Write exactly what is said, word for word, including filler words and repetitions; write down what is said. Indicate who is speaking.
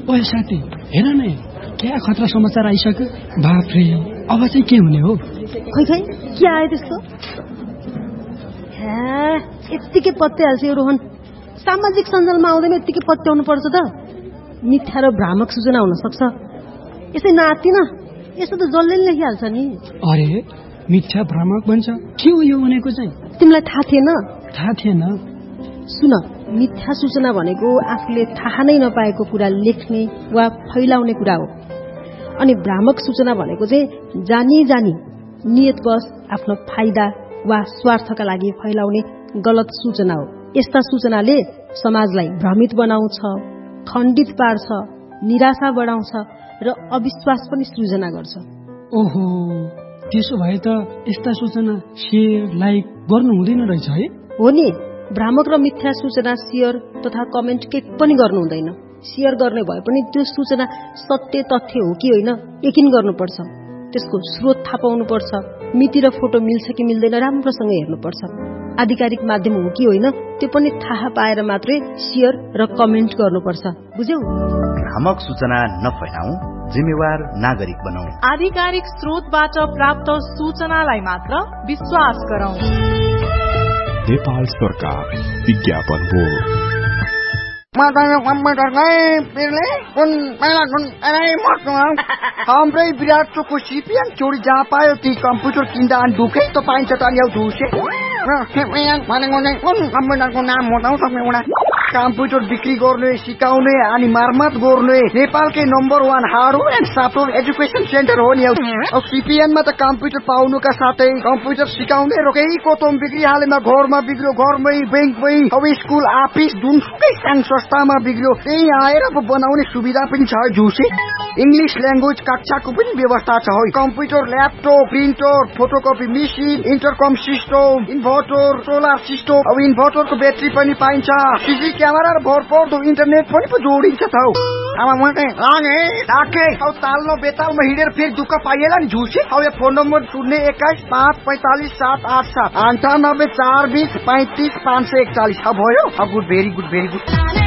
Speaker 1: ओए साथी हेर न क्या खतरा समाचार आइसक्यो। बाफ्रे अब चाहिँ के हुने हो?
Speaker 2: खै खै के आयो त्यस्तो? यत्तिकै पत्याइहाल्छ यो रोहन। सामाजिक सञ्जालमा आउँदैन यत्तिकै पत्याउनु पर्छ त। मिथ्या र भ्रामक सूचना हुन सक्छ। यसै नातिन यस्तो त जसले लेखिहाल्छ नि।
Speaker 1: अरे मिथ्या भ्रामक भन्छ के हो यो भनेको चाहिँ?
Speaker 2: तिमीलाई थाहा थिएन?
Speaker 1: थाहा थिएन।
Speaker 2: सुन, मिथ्या सूचना भनेको आफूले थाहा नै नपाएको कुरा लेख्ने वा फैलाउने कुरा हो। अनि भ्रामक सूचना भनेको चाहिँ जानी जानी नियतवश आफ्नो फाइदा वा स्वार्थका लागि फैलाउने गलत सूचना हो। यस्ता सूचनाले समाजलाई भ्रमित बनाउँछ, खण्डित पार्छ, निराशा बढाउँछ र अविश्वास पनि सृजना गर्छ।
Speaker 1: ओहो, त्यसो भए त यस्ता सूचना शेयर लाइक गर्नु हुँदैन रहेछ है?
Speaker 2: हो नि, भ्रामक र मिथ्या सूचना शेयर तथा कमेन्ट के पनि गर्नु हुँदैन। शेयर गर्ने भए पनि त्यो सूचना सत्य तथ्य हो कि होइन यकिन गर्नुपर्छ। त्यसको स्रोत थाहा पाउनुपर्छ। मिति र फोटो मिल्छ कि मिल्दैन राम्रोसँग हेर्नुपर्छ। आधिकारिक माध्यम हो कि होइन त्यो पनि थाहा पाएर मात्रै शेयर र कमेन्ट गर्नुपर्छ। बुझ्यौ?
Speaker 3: भ्रामक सूचना नफैलाऊ, जिम्मेवार नागरिक बनाऊ।
Speaker 4: आधिकारिक स्रोतबाट प्राप्त सूचनालाई मात्र विश्वास गरौं।
Speaker 5: नेपाल सरकार विज्ञापन बोर्ड।
Speaker 6: हाम्रै विराटको सिपिएन चोरी जहाँ पायो ती कम्प्युटर किन्दा अनि दुखै त पाइन्छ त नि धुसे कम्प्युटरको नाम बताउ सक्ने एउटा कम्प्युटर बिक्री गर्ने सिकाउने अनि मर्मत गर्ने नेपालकै number one hardware and software education centre हो नि। अब सिपिएनमा त कम्प्युटर पाउनुका साथै कम्प्युटर सिकाउने र केही कोतम बिक्री हालेमा घरमा बिग्रियो घरमै बैंकमै अब स्कुल अफिस जुनसुकै सानो संस्थामा बिग्रियो त्यही आएर बनाउने सुविधा पनि छ झुसे। इंग्लिश ल्याङ्ग्वेज कक्षाको पनि व्यवस्था छ। Computer laptop printer photocopy machine इन्टरकम system inverter solar system अब इन्भर्टरको ब्याट्री पनि पाइन्छ। सिसी क्यामेरा र भरपर्दो इन्टरनेट पनि पो जोडिन्छ त। तालमा बेतालमा हिँडेर फेरि दुःख पाइएला नि झुसे। अब फोन नम्बर शून्य एक्काइस पाँच पैंतालिस सात आठ सात अन्ठानब्बे चार बीस पैंतीस पाँच सय एकचालिस भयो। अब good very good very good.